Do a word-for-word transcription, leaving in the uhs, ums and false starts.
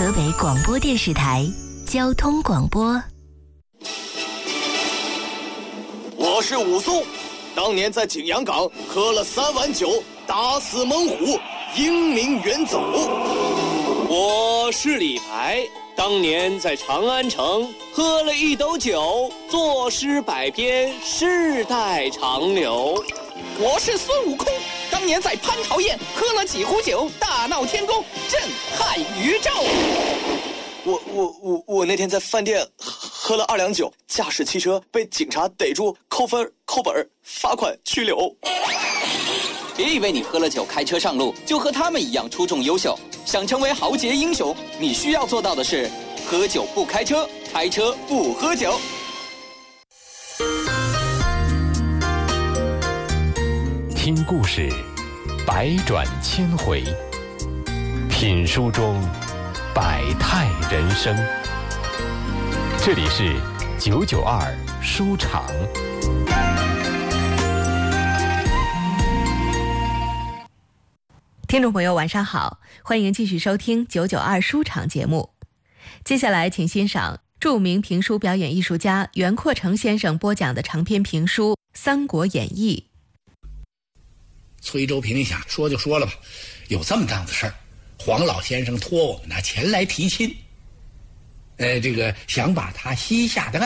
河北广播电视台交通广播。 我是武松，当年在景阳冈喝了三碗酒，打死猛虎，英名远走。 我是李白，当年在长安城喝了一斗酒，作诗百篇，世代长流。 我是孙悟空，当年在蟠桃宴喝了几壶酒，大闹天宫，震撼宇宙。 我我我我那天在饭店喝了二两酒，驾驶汽车被警察逮住，扣分、扣本、罚款、拘留。 别以为你喝了酒开车上路就和他们一样出众优秀，想成为豪杰英雄，你需要做到的是喝酒不开车，开车不喝酒。 听故事，百转千回；品书中百态人生。这里是九九二书场。 听众朋友晚上好，欢迎继续收听九九二书场节目。接下来请欣赏著名评书表演艺术家袁阔成先生播讲的长篇评书《三国演义》。 崔州平一想，说就说了吧，有这么档子事儿，黄老先生托我们拿钱来提亲，呃，这个想把他西夏的